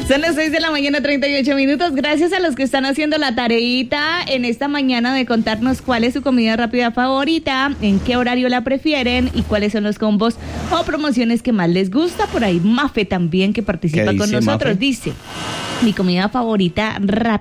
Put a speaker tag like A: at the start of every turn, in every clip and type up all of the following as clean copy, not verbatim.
A: Son las 6 de la mañana, 38 minutos. Gracias a los que están haciendo la tareita en esta mañana de contarnos cuál es su comida rápida favorita, en qué horario la prefieren y cuáles son los combos o promociones que más les gusta. Por ahí Mafe también, que participa con nosotros, Mafe? Dice: mi comida favorita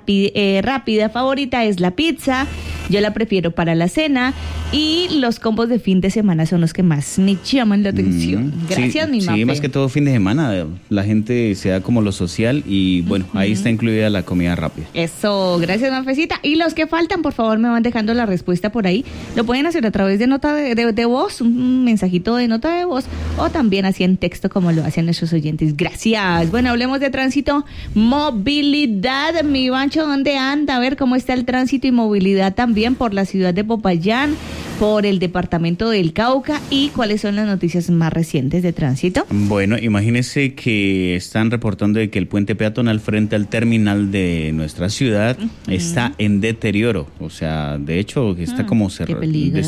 A: rápida favorita es la pizza. Yo la prefiero para la cena y los combos de fin de semana son los que más me llaman la atención. Gracias, mi Mafe.
B: Sí, más que todo fin de semana, la gente se da como lo social y bueno, ahí está incluida la comida rápida.
A: Eso, gracias, Mafecita. Y los que faltan, por favor, me van dejando la respuesta por ahí. Lo pueden hacer a través de nota de voz, un mensajito de nota de voz, o también así en texto como lo hacen nuestros oyentes. Gracias. Bueno, hablemos de tránsito, movilidad. Mi Bancho, ¿dónde anda? A ver cómo está el tránsito y movilidad también por la ciudad de Popayán, por el departamento del Cauca, y cuáles son las noticias más recientes de tránsito.
B: Bueno, imagínense que están reportando de que el puente peatonal frente al terminal de nuestra ciudad está en deterioro, o sea, de hecho está como cerrado,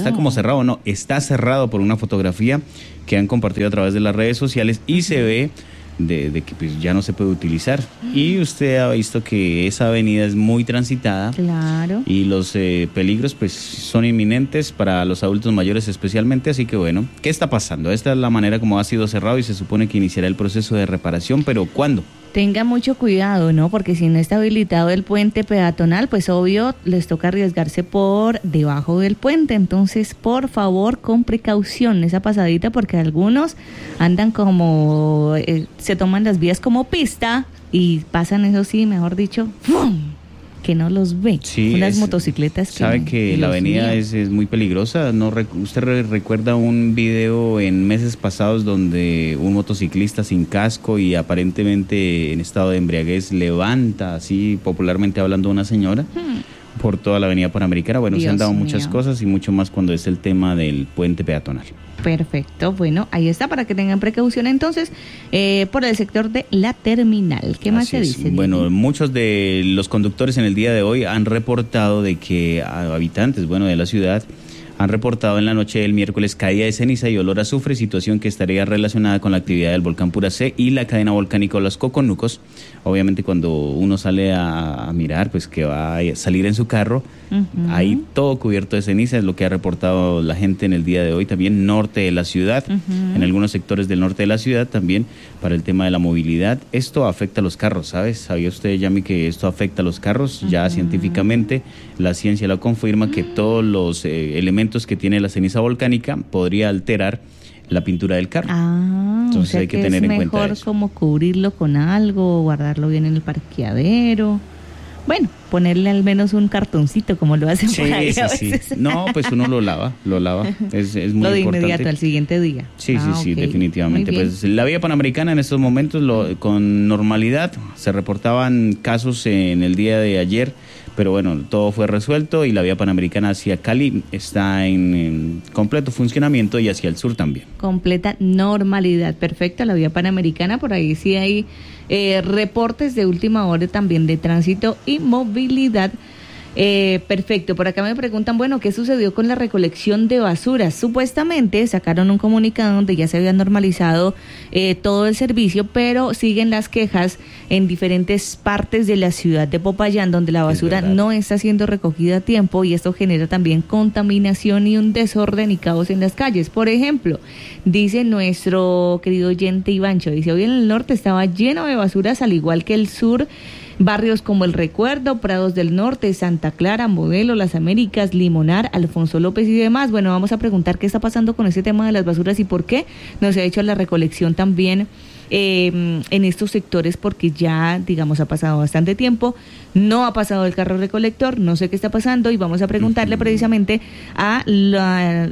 B: está cerrado por una fotografía que han compartido a través de las redes sociales y se ve de que pues ya no se puede utilizar. Y usted ha visto que esa avenida es muy transitada.
A: Claro.
B: Y los peligros pues son inminentes para los adultos mayores especialmente, así que bueno, ¿qué está pasando? Esta es la manera como ha sido cerrado y se supone que iniciará el proceso de reparación, pero ¿cuándo?
A: Tenga mucho cuidado, ¿no? Porque si no está habilitado el puente peatonal, pues obvio les toca arriesgarse por debajo del puente. Entonces, por favor, con precaución esa pasadita, porque algunos andan como, se toman las vías como pista y pasan, eso sí, mejor dicho, ¡fum!, que no los ve.
B: Sí,
A: unas motocicletas que...
B: Sabe que la avenida es muy peligrosa. ¿Usted recuerda un video en meses pasados donde un motociclista sin casco y aparentemente en estado de embriaguez levanta, así popularmente hablando, a una señora por toda la avenida Panamericana? Bueno, se han dado muchas cosas y mucho más cuando es el tema del puente peatonal.
A: Perfecto, bueno, ahí está, para que tengan precaución entonces por el sector de la terminal. ¿Qué más se dice?
B: Bueno, muchos de los conductores en el día de hoy han reportado de que habitantes, de la ciudad, han reportado en la noche del miércoles caída de ceniza y olor a azufre, situación que estaría relacionada con la actividad del volcán Puracé y la cadena volcánica Los Coconucos. Obviamente cuando uno sale a mirar, pues que va a salir en su carro, ahí todo cubierto de ceniza, es lo que ha reportado la gente en el día de hoy. También norte de la ciudad, en algunos sectores del norte de la ciudad también, para el tema de la movilidad. Esto afecta a los carros, ¿sabes? ¿Sabía usted, Yami, que esto afecta a los carros? Ya científicamente la ciencia lo confirma, que todos los elementos que tiene la ceniza volcánica podría alterar la pintura del carro. Entonces, o sea, hay que tener en cuenta eso. Es mejor
A: como cubrirlo con algo, guardarlo bien en el parqueadero. Bueno, ponerle al menos un cartoncito como lo hacen por ahí a veces.
B: No, pues uno lo lava. Es muy importante. Lo de
A: inmediato, al siguiente día.
B: Sí, definitivamente. Pues la vía Panamericana en estos momentos con normalidad. Se reportaban casos en el día de ayer, pero bueno, todo fue resuelto y la vía Panamericana hacia Cali está en completo funcionamiento y hacia el sur también.
A: Completa normalidad, perfecto, la vía Panamericana, por ahí sí hay reportes de última hora también de tránsito y movilidad. Perfecto, por acá me preguntan, bueno, ¿qué sucedió con la recolección de basuras? Supuestamente sacaron un comunicado donde ya se había normalizado todo el servicio, pero siguen las quejas en diferentes partes de la ciudad de Popayán, donde la basura no está siendo recogida a tiempo, y esto genera también contaminación y un desorden y caos en las calles. Por ejemplo, dice nuestro querido oyente Ivancho, dice: hoy en el norte estaba lleno de basuras, al igual que el sur. Barrios como El Recuerdo, Prados del Norte, Santa Clara, Modelo, Las Américas, Limonar, Alfonso López y demás. Bueno, vamos a preguntar qué está pasando con ese tema de las basuras y por qué no se ha hecho la recolección también en estos sectores, porque ya, digamos, ha pasado bastante tiempo, no ha pasado el carro recolector, no sé qué está pasando, y vamos a preguntarle precisamente a la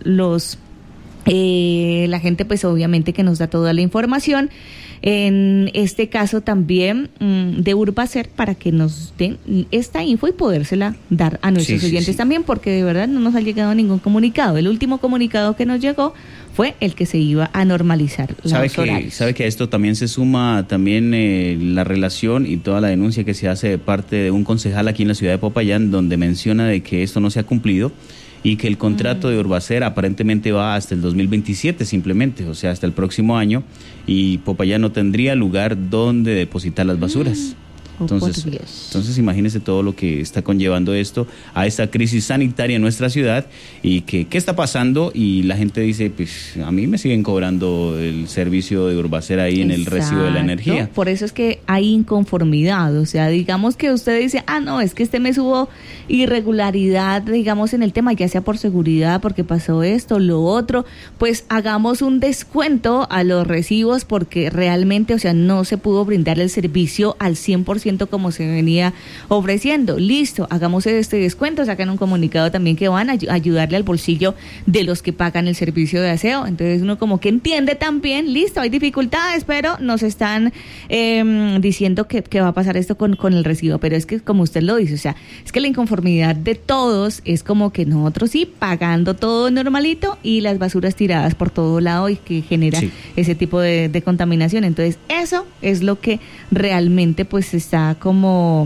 A: gente, pues obviamente, que nos da toda la información. En este caso también de Urbacer, para que nos den esta info y podérsela dar a nuestros oyentes también, porque de verdad no nos ha llegado ningún comunicado. El último comunicado que nos llegó fue el que se iba a normalizar los horarios.
B: Sabe que a esto también se suma también la relación y toda la denuncia que se hace de parte de un concejal aquí en la ciudad de Popayán, donde menciona de que esto no se ha cumplido y que el contrato de Urbacer aparentemente va hasta el 2027 simplemente, o sea, hasta el próximo año, y Popayán no tendría lugar donde depositar las basuras. Entonces imagínese todo lo que está conllevando esto a esta crisis sanitaria en nuestra ciudad y que qué está pasando, y la gente dice, pues a mí me siguen cobrando el servicio de Urbacer ahí en el recibo de la energía.
A: Por eso es que hay inconformidad, o sea, digamos que usted dice, no, es que este mes hubo irregularidad, digamos, en el tema, ya sea por seguridad, porque pasó esto, lo otro, pues hagamos un descuento a los recibos porque realmente, o sea, no se pudo brindar el servicio al 100% como se venía ofreciendo. Listo, hagamos este descuento, sacan un comunicado también que van a ayudarle al bolsillo de los que pagan el servicio de aseo. Entonces uno como que entiende también, listo, hay dificultades, pero nos están diciendo que va a pasar esto con el recibo. Pero es que, como usted lo dice, o sea, es que la inconformidad de todos es como que nosotros sí, pagando todo normalito y las basuras tiradas por todo lado y que genera ese tipo de contaminación. Entonces eso es lo que realmente pues está como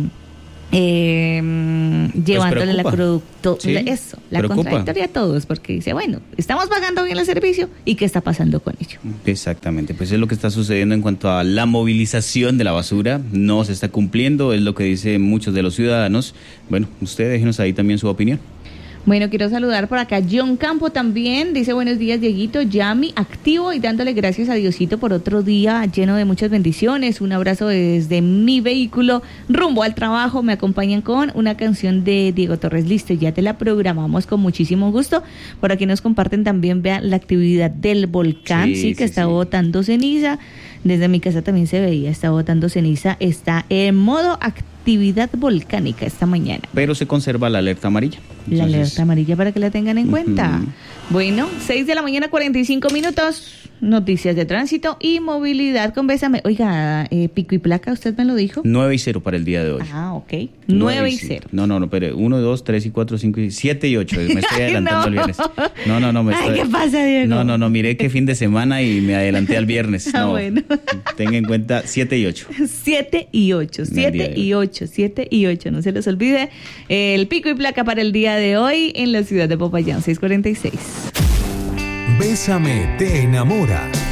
A: llevándole la contradictoria a todos, porque dice, bueno, estamos pagando bien el servicio y ¿qué está pasando con ello?
B: Exactamente, pues es lo que está sucediendo en cuanto a la movilización de la basura, no se está cumpliendo, es lo que dicen muchos de los ciudadanos. Bueno, usted déjenos ahí también su opinión.
A: Bueno, quiero saludar por acá John Campo también, dice buenos días Dieguito, Yami, activo y dándole gracias a Diosito por otro día lleno de muchas bendiciones, un abrazo desde mi vehículo rumbo al trabajo, me acompañan con una canción de Diego Torres, listo, ya te la programamos con muchísimo gusto, por aquí nos comparten también, vean la actividad del volcán, que está botando ceniza, desde mi casa también se veía, está botando ceniza, está en modo actividad volcánica esta mañana.
B: Pero se conserva la alerta amarilla.
A: La alerta amarilla para que la tengan en cuenta. Bueno, 6:45 a.m, noticias de tránsito y movilidad con Bésame. Oiga, pico y placa, ¿usted me lo dijo?
B: 9-0 para el día de hoy.
A: Ok. 9-0.
B: No, pero 1, 2, 3 y 4, 5 y 7 y 8. Me estoy adelantando al viernes. No.
A: ¿Qué pasa, Diego?
B: No, miré que fin de semana y me adelanté al viernes.
A: Bueno.
B: Tenga en cuenta 7 y 8.
A: 7 y 8, 7 y 8, 7 y 8. No se les olvide el pico y placa para el día de hoy en la ciudad de Popayán, 6:46.
C: Bésame te enamora.